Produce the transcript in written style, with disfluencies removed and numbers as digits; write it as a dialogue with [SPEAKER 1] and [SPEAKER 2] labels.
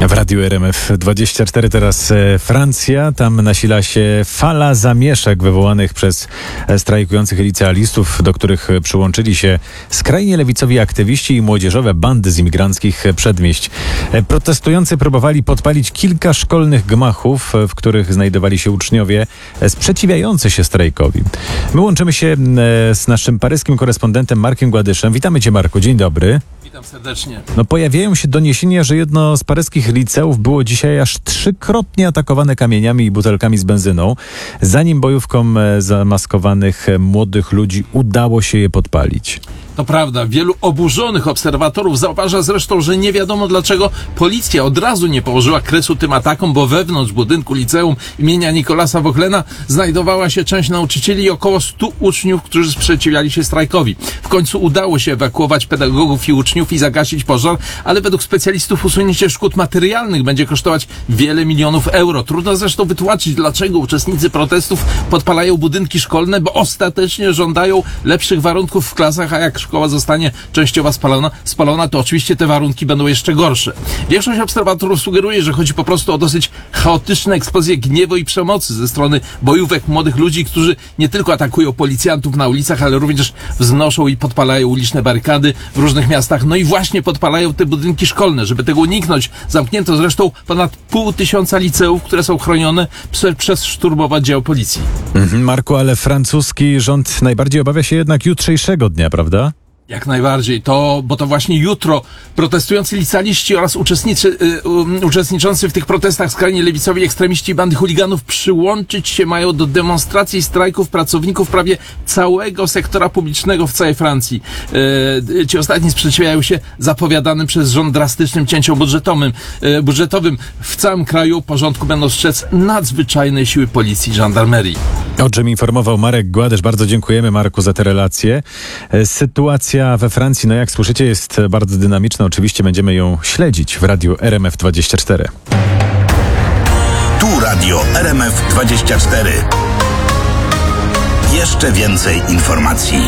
[SPEAKER 1] W Radiu RMF24 teraz Francja. Tam nasila się fala zamieszek wywołanych przez strajkujących licealistów, do których przyłączyli się skrajnie lewicowi aktywiści i młodzieżowe bandy z imigranckich przedmieść. Protestujący próbowali podpalić kilka szkolnych gmachów, w których znajdowali się uczniowie sprzeciwiający się strajkowi. My łączymy się z naszym paryskim korespondentem Markiem Gładyszem. Witamy Cię, Marku. Dzień dobry.
[SPEAKER 2] Witam serdecznie.
[SPEAKER 1] Pojawiają się doniesienia, że jedno z paryskich liceów było dzisiaj aż 3-krotnie atakowane kamieniami i butelkami z benzyną, zanim bojówkom zamaskowanych młodych ludzi udało się je podpalić.
[SPEAKER 2] To prawda, wielu oburzonych obserwatorów zauważa zresztą, że nie wiadomo dlaczego policja od razu nie położyła kresu tym atakom, bo wewnątrz budynku liceum imienia Nicolasa Vauquelina znajdowała się część nauczycieli i około 100 uczniów, którzy sprzeciwiali się strajkowi. W końcu udało się ewakuować pedagogów i uczniów i zagasić pożar, ale według specjalistów usunięcie szkód materialnych będzie kosztować wiele milionów euro. Trudno zresztą wytłumaczyć, dlaczego uczestnicy protestów podpalają budynki szkolne, bo ostatecznie żądają lepszych warunków w klasach, a jak szkoła zostanie częściowo spalona, to oczywiście te warunki będą jeszcze gorsze. Większość obserwatorów sugeruje, że chodzi po prostu o dosyć chaotyczne eksplozje gniewu i przemocy ze strony bojówek młodych ludzi, którzy nie tylko atakują policjantów na ulicach, ale również wznoszą i podpalają uliczne barykady w różnych miastach. No i właśnie podpalają te budynki szkolne. Żeby tego uniknąć, zamknięto zresztą ponad 500 liceów, które są chronione przez szturmowy oddział policji.
[SPEAKER 1] Marku, ale francuski rząd najbardziej obawia się jednak jutrzejszego dnia, prawda?
[SPEAKER 2] Jak najbardziej. Bo to właśnie jutro protestujący licealiści oraz uczestniczący w tych protestach skrajnie lewicowi ekstremiści i bandy chuliganów przyłączyć się mają do demonstracji i strajków pracowników prawie całego sektora publicznego w całej Francji. Ci ostatni sprzeciwiają się zapowiadanym przez rząd drastycznym cięciom budżetowym. W całym kraju porządku będą strzec nadzwyczajne siły policji i żandarmerii.
[SPEAKER 1] O czym informował Marek Gładysz. Bardzo dziękujemy, Marku, za te relacje. Sytuacja we Francji, no jak słyszycie, jest bardzo dynamiczna. Oczywiście będziemy ją śledzić w Radiu RMF24.
[SPEAKER 3] Tu Radio RMF24. Jeszcze więcej informacji.